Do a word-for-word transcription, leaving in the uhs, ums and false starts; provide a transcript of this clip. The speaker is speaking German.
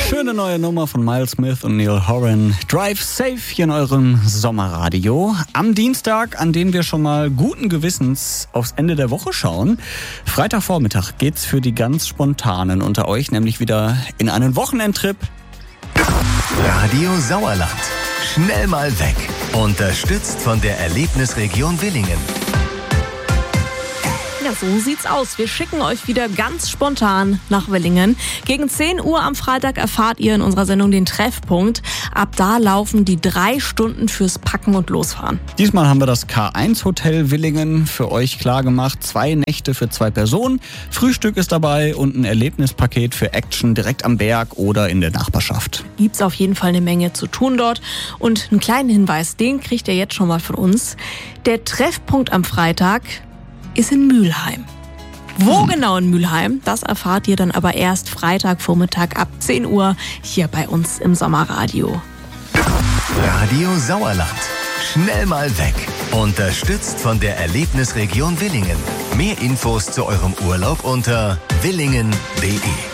Schöne neue Nummer von Miles Smith und Neil Horan. Drive Safe hier in eurem Sommerradio. Am Dienstag, an dem wir schon mal guten Gewissens aufs Ende der Woche schauen. Freitagvormittag geht's für die ganz Spontanen unter euch nämlich wieder in einen Wochenendtrip. Radio Sauerland. Schnell mal weg. Unterstützt von der Erlebnisregion Willingen. Ja, so sieht's aus. Wir schicken euch wieder ganz spontan nach Willingen. Gegen zehn Uhr am Freitag erfahrt ihr in unserer Sendung den Treffpunkt. Ab da laufen die drei Stunden fürs Packen und Losfahren. Diesmal haben wir das K eins Hotel Willingen für euch klar gemacht. Zwei Nächte für zwei Personen. Frühstück ist dabei und ein Erlebnispaket für Action direkt am Berg oder in der Nachbarschaft. Gibt's auf jeden Fall eine Menge zu tun dort. Und einen kleinen Hinweis, den kriegt ihr jetzt schon mal von uns. Der Treffpunkt am Freitag ist in Mülheim. Wo genau in Mülheim, das erfahrt ihr dann aber erst Freitagvormittag ab zehn Uhr hier bei uns im Sommerradio. Radio Sauerland. Schnell mal weg. Unterstützt von der Erlebnisregion Willingen. Mehr Infos zu eurem Urlaub unter willingen punkt de.